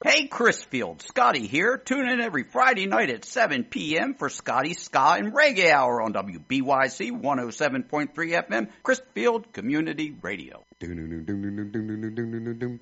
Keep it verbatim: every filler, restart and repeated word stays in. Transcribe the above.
Hey, Chrisfield, Scotty here. Tune in every Friday night at seven p.m. for Scotty's Ska and Reggae Hour on W B Y C one oh seven point three F M, Chrisfield Community Radio.